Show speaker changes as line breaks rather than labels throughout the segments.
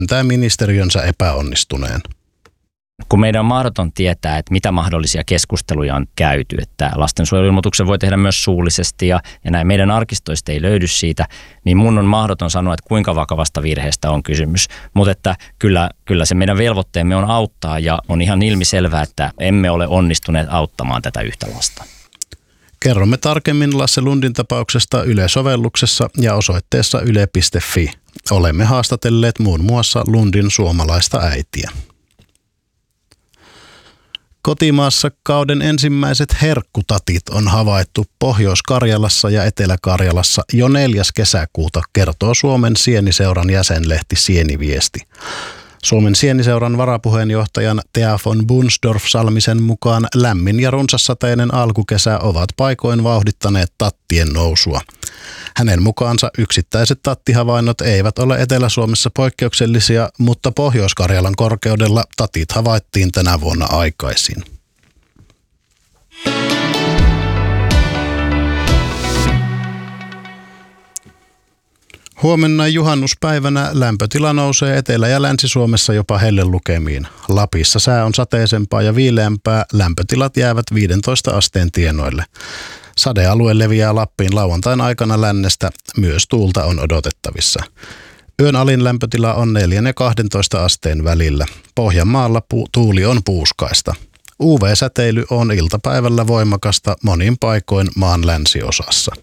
tämä ministeriönsä epäonnistuneen.
Kun meidän on mahdoton tietää, että mitä mahdollisia keskusteluja on käyty, että lastensuojeluilmoituksen voi tehdä myös suullisesti ja näin meidän arkistoista ei löydy siitä, niin mun on mahdoton sanoa, että kuinka vakavasta virheestä on kysymys. Mutta että kyllä se meidän velvoitteemme on auttaa ja on ihan ilmiselvää, että emme ole onnistuneet auttamaan tätä yhtä lasta.
Kerromme tarkemmin Lasse Lundin tapauksesta Yle-sovelluksessa ja osoitteessa yle.fi. Olemme haastatelleet muun muassa Lundin suomalaista äitiä. Kotimaassa kauden ensimmäiset herkkutatit on havaittu Pohjois-Karjalassa ja Etelä-Karjalassa jo 4. kesäkuuta, kertoo Suomen Sieniseuran jäsenlehti Sieniviesti. Suomen Sieniseuran varapuheenjohtajan Thea von Bunsdorf-Salmisen mukaan lämmin ja runsassateinen alkukesä ovat paikoin vauhdittaneet tattien nousua. Hänen mukaansa yksittäiset tattihavainnot eivät ole Etelä-Suomessa poikkeuksellisia, mutta Pohjois-Karjalan korkeudella tatit havaittiin tänä vuonna aikaisin. Huomenna juhannuspäivänä lämpötila nousee Etelä- ja Länsi-Suomessa jopa hellelukemiin. Lapissa sää on sateisempaa ja viileämpää, lämpötilat jäävät 15 asteen tienoille. Sadealue leviää Lappiin lauantain aikana lännestä, myös tuulta on odotettavissa. Yön alin lämpötila on 4 ja 12 asteen välillä. Pohjanmaalla tuuli on puuskaista. UV-säteily on iltapäivällä voimakasta monin paikoin maan länsiosassa.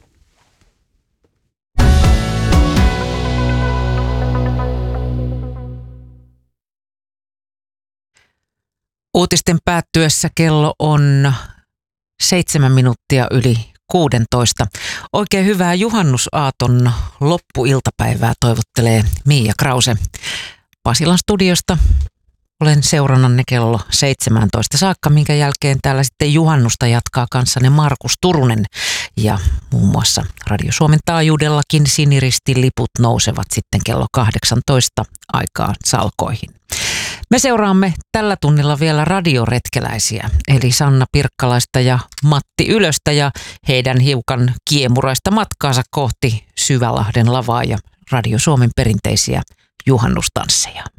Uutisten päättyessä kello on 7 minuuttia yli 16. Oikein hyvää juhannusaaton loppuiltapäivää toivottelee Miia Krause. Pasilan studiosta olen seurannanne kello 17 saakka, minkä jälkeen täällä sitten juhannusta jatkaa kanssanne Markus Turunen. Ja muun muassa Radio Suomen taajuudellakin Siniristin liput nousevat sitten kello 18 aikaan salkoihin. Me seuraamme tällä tunnilla vielä radioretkeläisiä, eli Sanna Pirkkalaista ja Matti Ylöstä ja heidän hiukan kiemuraista matkaansa kohti Syvälahden lavaa ja Radio Suomen perinteisiä juhannustansseja.